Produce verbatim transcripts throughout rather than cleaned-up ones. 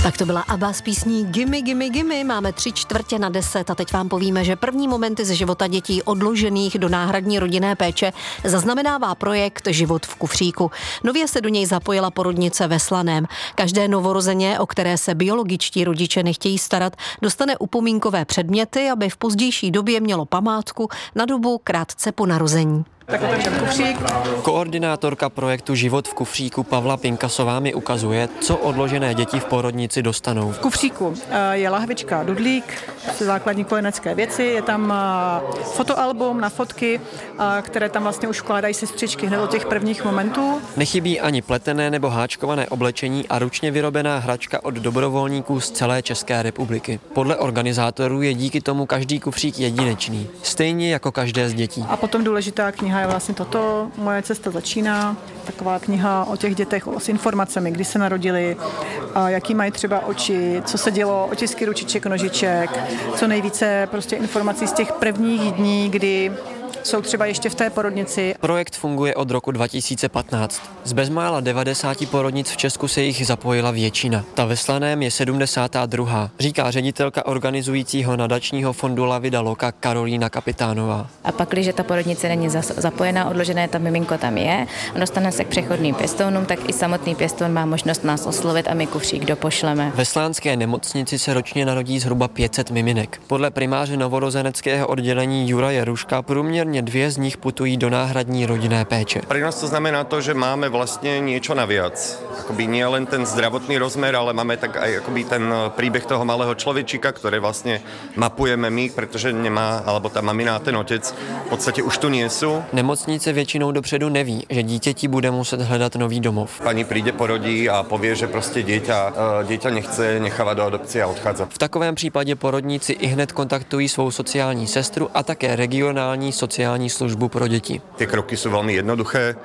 Tak to byla ABBA s písní Gimme, gimme, gimme. Máme tři čtvrtě na deset a teď vám povíme, že první momenty ze života dětí odložených do náhradní rodinné péče zaznamenává projekt Život v kufříku. Nově se do něj zapojila porodnice ve Slaném. Každé novorozeně, o které se biologičtí rodiče nechtějí starat, dostane upomínkové předměty, aby v pozdější době mělo památku na dobu krátce po narození. Tak otevřem kufřík. Koordinátorka projektu Život v kufříku Pavla Pinkasová mi ukazuje, co odložené děti v porodnici dostanou. V kufříku je lahvička dudlík, základní kojenecké věci, je tam fotoalbum na fotky, které tam vlastně už vkládají sestřičky hned od těch prvních momentů. Nechybí ani pletené nebo háčkované oblečení a ručně vyrobená hračka od dobrovolníků z celé České republiky. Podle organizátorů je díky tomu každý kufřík jedinečný, stejně jako každé z dětí. A potom důležitá kniha je vlastně toto, Moje cesta začíná, taková kniha o těch dětech s informacemi, kdy se narodili, jaký mají třeba oči, co se dělo, otisky ručiček, nožiček, co nejvíce prostě informací z těch prvních dní, kdy jsou třeba ještě v té porodnici. Projekt funguje od roku dva tisíce patnáct. Z bezmála devadesáti porodnic v Česku se jich zapojila většina. Ta ve Slaném je sedmdesátá druhá, říká ředitelka organizujícího nadačního fondu La Vida Loca Karolína Kapitánová. A pak, když ta porodnice není zapojená, odložené, ta miminko tam je, dostane se k přechodným pěstounům, tak i samotný pěstoun má možnost nás oslovit a my kufřík dopošleme. Ve slánské nemocnici se ročně narodí zhruba pět set miminek. Podle primáře novorozeneckého oddělení Juraje Ruška průměrně dvě z nich putují do náhradní rodinné péče. Pre nás to znamená to, že máme vlastne niečo naviac. Akoby nie len ten zdravotný rozmer, ale máme tak aj akoby ten príbeh toho malého človečika, ktoré vlastne mapujeme my, pretože nemá, alebo tá mamina a ten otec v podstate už tu nie sú. Nemocnice většinou dopředu neví, že dítěti bude muset hledat nový domov. Pani príde, porodí a povie, že proste dieťa, dieťa nechce, necháva do adopcie a odchádza. V takovém případě porodníci ihned kontaktují svou sociální sestru a také regionální sociální službu pro děti. Tie kroky sú veľmi jednoduché.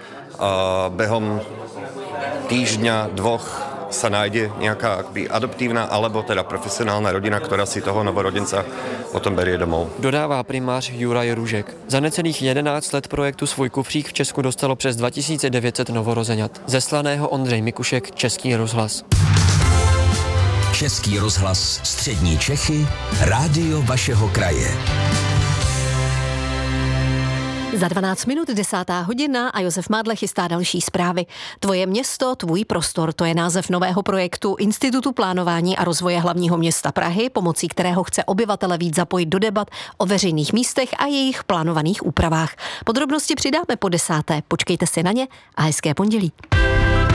Behom týždňa, dvoch sa nájde nejaká akoby adoptívna alebo teda profesionálna rodina, ktorá si toho novorodenca potom berie domov. Dodává primář Juraj Ružek. Za necelých jedenáct let projektu Svůj kufřík v Česku dostalo přes dva tisíce devět set novorozeňat. Ze Slaného Ondřej Mikušek, Český rozhlas. Český rozhlas Střední Čechy, rádio vašeho kraje. Za dvanáct minut desátá hodina a Josef Mádle chystá další zprávy. Tvoje město, tvůj prostor, to je název nového projektu Institutu plánování a rozvoje hlavního města Prahy, pomocí kterého chce obyvatele víc zapojit do debat o veřejných místech a jejich plánovaných úpravách. Podrobnosti přidáme po desáté. Počkejte si na ně a hezké pondělí.